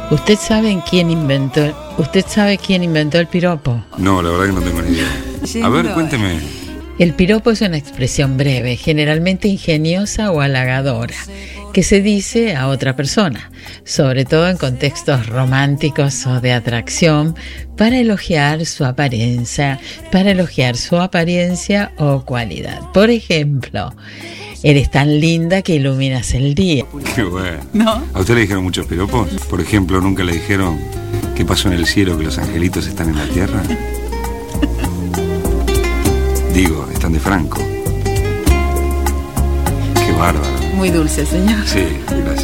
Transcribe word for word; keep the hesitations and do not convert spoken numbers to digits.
¿Usted sabe quién inventó, usted sabe quién inventó el piropo? No, la verdad que no tengo ni idea. A ver, cuénteme. El piropo es una expresión breve, generalmente ingeniosa o halagadora, que se dice a otra persona, sobre todo en contextos románticos o de atracción, para elogiar su apariencia, para elogiar su apariencia o cualidad. Por ejemplo, eres tan linda que iluminas el día. Qué bueno. ¿No? ¿A usted le dijeron muchos piropos? Por ejemplo, ¿nunca le dijeron qué pasó en el cielo, que los angelitos están en la tierra? Digo, están de Franco. Qué bárbaro. Muy dulce, señor. Sí, gracias.